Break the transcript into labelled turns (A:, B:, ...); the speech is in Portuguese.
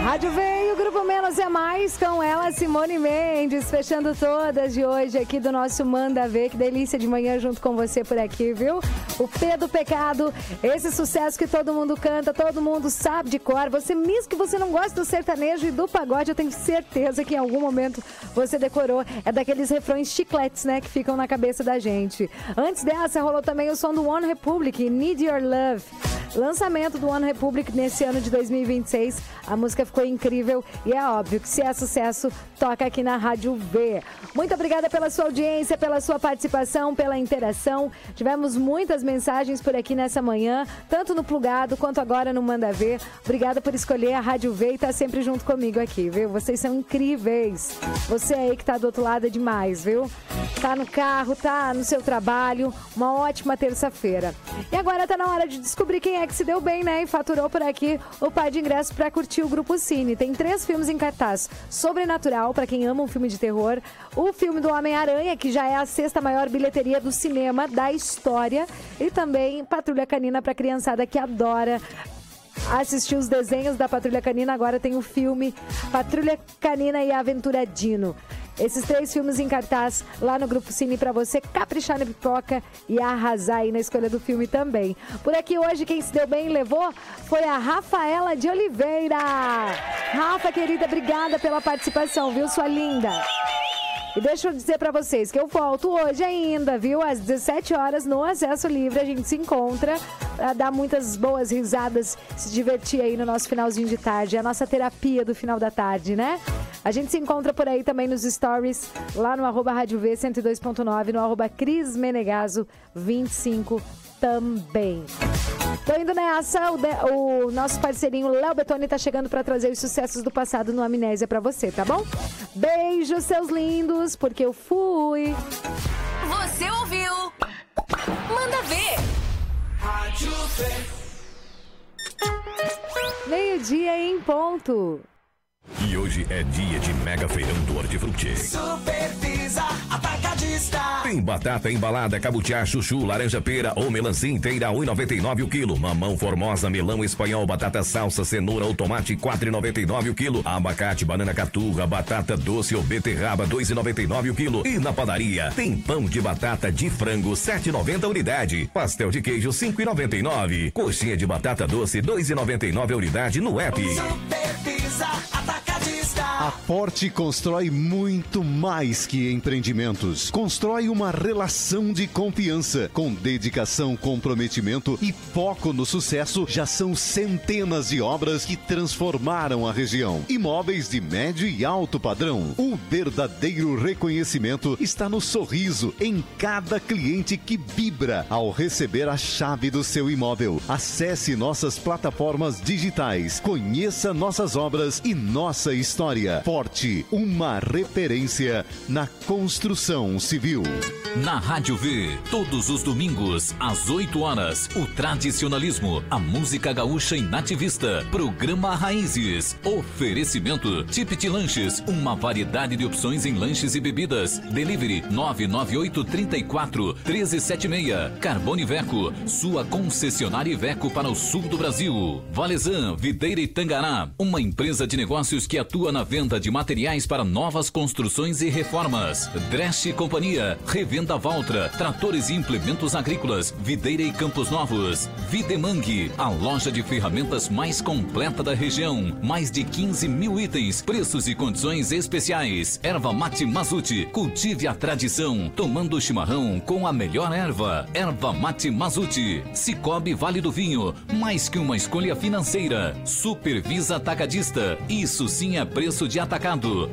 A: Rádio Veio, Grupo Menos é Mais, com ela, Simone Mendes, fechando todas de hoje aqui do nosso Manda Ver. Que delícia de manhã junto com você por aqui, viu? O P do Pecado, esse sucesso que todo mundo canta, todo mundo sabe de cor. Você, mesmo que você não gosta do sertanejo e do pagode, eu tenho certeza que em algum momento você decorou. É daqueles refrões chicletes, né, que ficam na cabeça da gente. Antes dessa, rolou também o som do One Republic, Need Your Love. Lançamento do One Republic nesse ano de 2026. A música ficou incrível e é óbvio que se é sucesso, toca aqui na Rádio V. Muito obrigada pela sua audiência, pela sua participação, pela interação. Tivemos muitas mensagens por aqui nessa manhã, tanto no Plugado quanto agora no Manda Ver. Obrigada por escolher a Rádio V e estar sempre junto comigo aqui, viu? Vocês são incríveis. Você aí que tá do outro lado é demais, viu? Tá no carro, tá no seu trabalho. Uma ótima terça-feira. E agora tá na hora de descobrir quem é que se deu bem, né? E faturou por aqui o par de ingressos pra curtir o Grupo Cine. Tem 3 filmes em cartaz. Sobrenatural, pra quem ama um filme de terror. O filme do Homem-Aranha, que já é a 6ª maior bilheteria do cinema da história. E também Patrulha Canina pra criançada que adora assistir os desenhos da Patrulha Canina. Agora tem o filme Patrulha Canina e a Aventura Dino. Esses 3 filmes em cartaz lá no Grupo Cine pra você caprichar na pipoca e arrasar aí na escolha do filme também. Por aqui hoje quem se deu bem e levou foi a Rafaela de Oliveira. Rafa, querida, obrigada pela participação, viu, sua linda? E deixa eu dizer pra vocês que eu volto hoje ainda, viu? Às 17 horas no Acesso Livre a gente se encontra pra dar muitas boas risadas, se divertir aí no nosso finalzinho de tarde. É a nossa terapia do final da tarde, né? A gente se encontra por aí também nos stories, lá no @Rádio V 102.9, no @Cris Menegaso 25 também. Tô indo nessa, o nosso parceirinho Léo Betoni tá chegando pra trazer os sucessos do passado no Amnésia pra você, tá bom? Beijos, seus lindos, porque eu fui.
B: Você ouviu? Manda Ver. Rádio V.
A: Meio-dia em ponto.
C: E hoje é dia de mega feirão do Hortifruti.
D: Supervisa Atacadista.
C: Tem batata embalada, cabutiá, chuchu, laranja pera ou melancia inteira, 1,99 o quilo. Mamão formosa, melão espanhol, batata salsa, cenoura ou tomate, 4,99 o quilo. Abacate, banana caturra, batata doce ou beterraba, 2,99 o quilo. E na padaria, tem pão de batata de frango, 7,90 a unidade. Pastel de queijo, 5,99. Coxinha de batata doce, 2,99 a unidade no app.
D: Supervisa Atacadista.
E: A Forte constrói muito mais que empreendimentos. Constrói uma relação de confiança. Com dedicação, comprometimento e foco no sucesso, já são centenas de obras que transformaram a região. Imóveis de médio e alto padrão. O verdadeiro reconhecimento está no sorriso em cada cliente que vibra ao receber a chave do seu imóvel. Acesse nossas plataformas digitais. Conheça nossas obras e nossa história. Forte, uma referência na construção civil.
F: Na Rádio V, todos os domingos, às 8 horas, o tradicionalismo, a música gaúcha e nativista, programa Raízes, oferecimento, Tipit Lanches, uma variedade de opções em lanches e bebidas, delivery 998-34-1376, Carbone Iveco, sua concessionária Iveco para o sul do Brasil, Valezan, Videira e Tangará, uma empresa de negócios que atua na venda de materiais para novas construções e reformas, Dresch Companhia, Revenda Valtra, tratores e implementos agrícolas, Videira e Campos Novos, Videmang, a loja de ferramentas mais completa da região, mais de 15 mil itens, preços e condições especiais, Erva Mate Mazuti, cultive a tradição, tomando chimarrão com a melhor erva, Erva Mate Mazuti, Cicobi Vale do Vinho, mais que uma escolha financeira, Supervisa Atacadista, isso sim é preço de atacado.